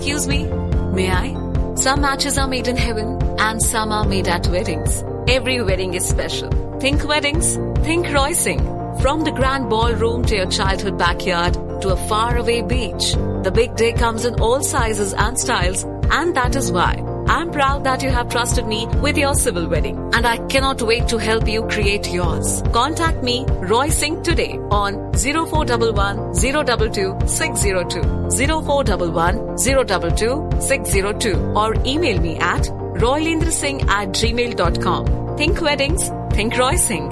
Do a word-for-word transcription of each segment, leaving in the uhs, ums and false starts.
Excuse me, may I? Some matches are made in heaven and some are made at weddings. Every wedding is special. Think weddings, think Roysing. From the grand ballroom to your childhood backyard to a faraway beach, the big day comes in all sizes and styles, and that is why I'm proud that you have trusted me with your civil wedding, and I cannot wait to help you create yours. Contact me, Roy Singh, today on zero four one one, zero two two, six zero two, zero four one one, zero two two, six zero two, or email me at roylendrasingh at gmail dot com. Think weddings, think Roy Singh.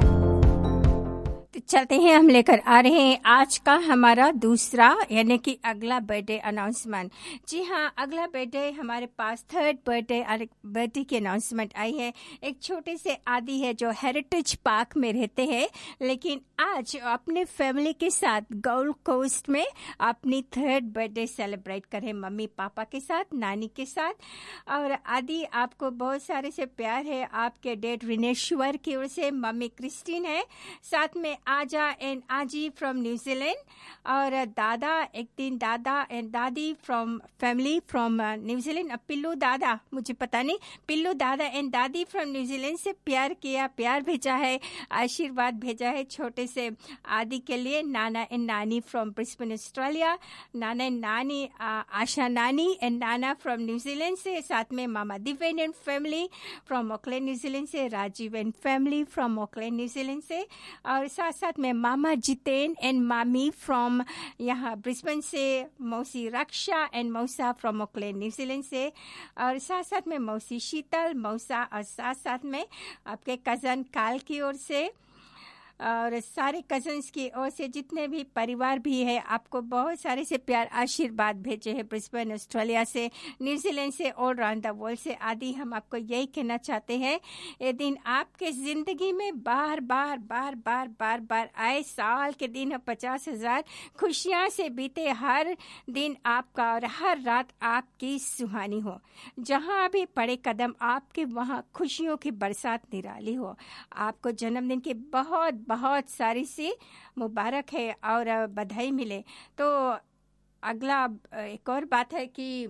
चलते हैं, हम लेकर आ रहे हैं आज का हमारा दूसरा यानी कि अगला बर्थडे अनाउंसमेंट। जी हाँ, अगला बर्थडे हमारे पास थर्ड बर्थडे बर्थडे की अनाउंसमेंट आई है। एक छोटे से आदि है जो हेरिटेज पार्क में रहते हैं, लेकिन आज अपने फैमिली के साथ गोल्ड कोस्ट में अपनी थर्ड बर्थडे सेलिब्रेट करें, मम्मी पापा के साथ, नानी के साथ। और आदि, आपको बहुत सारे से प्यार है आपके डैड रिनेश्वर की ओर से, मम्मी क्रिस्टीन है, साथ में आजा एंड आजी फ्रॉम न्यूजीलैंड, और दादा एक दिन दादा एंड दादी फ्रॉम फैमिली फ्रॉम न्यूजीलैंड। अब पिल्लू दादा, मुझे पता नहीं, पिल्लू दादा एंड दादी फ्रॉम न्यूजीलैंड से प्यार किया, प्यार भेजा है, आशीर्वाद भेजा है छोटे से आदि के लिए। नाना एंड नानी from Brisbane Australia, Nana and नानी आशा नानी एंड नाना फ्रॉम न्यूजीलैंड से, साथ में मामा दिवेन and family from Auckland New Zealand से, Rajiv and family from Auckland New Zealand से, और साथ साथ में मामा जितेन एंड मामी फ्रॉम यहाँ ब्रिस्बेन से, मौसी रक्षा एंड मौसा फ्रॉम ऑकलैंड न्यूजीलैंड से, और साथ साथ में मौसी शीतल, मौसा, और साथ साथ में आपके कज़न काल की ओर से, और सारे कजन्स की ओर से जितने भी परिवार भी है, आपको बहुत सारे से प्यार आशीर्वाद भेजे हैं ब्रिस्बेन ऑस्ट्रेलिया से, न्यूजीलैंड से, और राउंड द वर्ल्ड से। आदि, हम आपको यही कहना चाहते हैं, ये दिन आपके जिंदगी में बार बार बार बार बार बार आए, साल के दिन पचास हजार खुशियाँ से बीते, हर दिन आपका और हर रात आपकी सुहानी हो, जहाँ भी पड़े कदम आपके वहाँ खुशियों की बरसात निराली हो। आपको जन्मदिन की बहुत बहुत सारी सी मुबारक है और बधाई मिले। तो अगला एक और बात है कि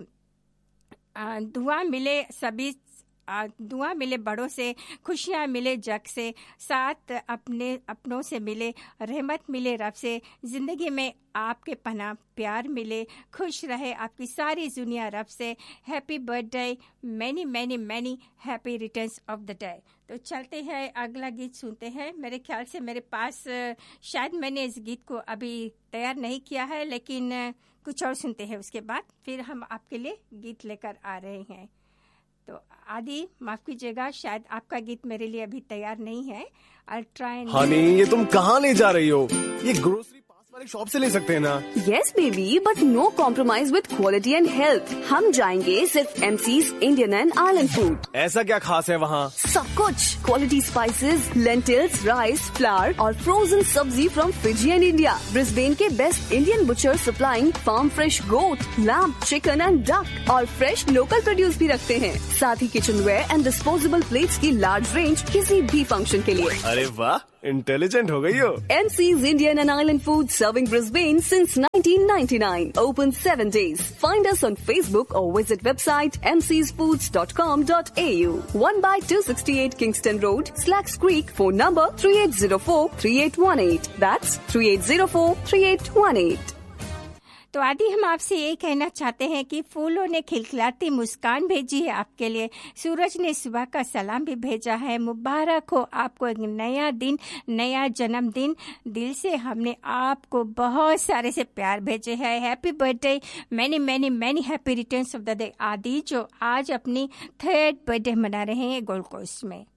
दुआ मिले सभी, दुआ मिले बड़ों से, खुशियाँ मिले जग से, साथ अपने अपनों से मिले, रहमत मिले रब से, ज़िंदगी में आपके पनाह प्यार मिले, खुश रहे आपकी सारी दुनिया रब से। Happy birthday, many many many happy returns of the day. तो चलते हैं, अगला गीत सुनते हैं। मेरे ख्याल से मेरे पास शायद मैंने इस गीत को अभी तैयार नहीं किया है, लेकिन कुछ और सुनते हैं, उसके बाद फिर हम आपके लिए गीत लेकर आ रहे हैं। तो आदि, माफ कीजिएगा, शायद आपका गीत मेरे लिए अभी तैयार नहीं है। I'll try and... हनी, ये तुम कहाँ ले जा रही हो? ये ग्रोसरी पास वाली शॉप से ले सकते हैं ना? Yes baby, but no compromise with quality and health. हम जाएंगे सिर्फ MCs Indian and island food. ऐसा क्या खास है वहाँ? सब कुछ, quality spices, lentils, rice, flower और फ्रोजन सब्जी from Fiji and India. Brisbane के best Indian butcher supplying farm fresh goat, lamb, chicken and duck, और फ्रेश लोकल प्रोड्यूस भी रखते हैं। साथ ही kitchen where and disposable plates की लार्ज रेंज किसी भी फंक्शन के लिए। अरे वाह, इंटेलिजेंट हो गई हो। MCs Indian and island food serving Brisbane since nineteen ninety-nine. Open seven days. Find us on Facebook or visit website m c s foods dot com dot a u. one by two sixty-eight Kingston Road, Slacks Creek. Phone number three eight zero four, three eight one eight. That's three eight zero four, three eight one eight. तो आदि, हम आपसे यही कहना चाहते हैं कि फूलों ने खिलखिलाती मुस्कान भेजी है आपके लिए, सूरज ने सुबह का सलाम भी भेजा है। मुबारक हो आपको एक नया दिन, नया जन्मदिन। दिल से हमने आपको बहुत सारे से प्यार भेजे हैं। Happy birthday, many many many happy returns of the day आदि, जो आज अपनी थर्ड बर्थडे मना रहे हैं गोल्ड कोस्ट में।